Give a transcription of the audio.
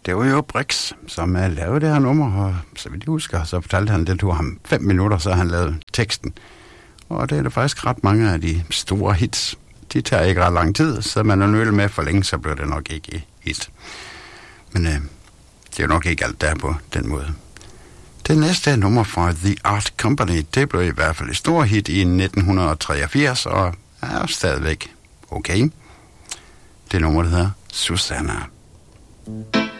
Det var jo Brix, som lavede det her nummer, og så vidt jeg husker, så fortalte han, det tog ham 5 minutter, så han lavede teksten. Og det er der faktisk ret mange af de store hits. De tager ikke ret lang tid, så man er nødt med for længe, så bliver det nok ikke hit. Men det er jo nok ikke alt der på den måde. Det næste nummer fra The Art Company, det blev i hvert fald et stort hit i 1983, og er stadigvæk okay. Det nummer, der hedder Susanna.